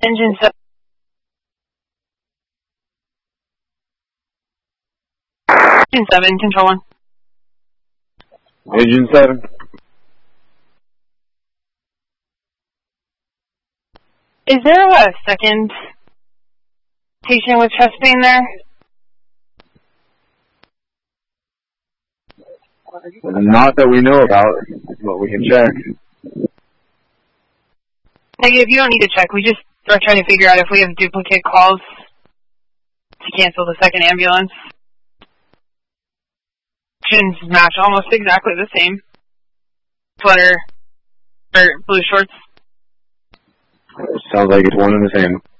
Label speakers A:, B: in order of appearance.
A: Engine 7. Engine 7, Control 1.
B: Engine 7.
A: Is there a second patient with chest pain there?
B: Not that we know about, but we can check.
A: Negative, you don't need to check. We just are trying to figure out if we have duplicate calls to cancel the second ambulance. Shins match almost exactly the same. Sweater, or blue shorts.
B: Sounds like it's one and the same.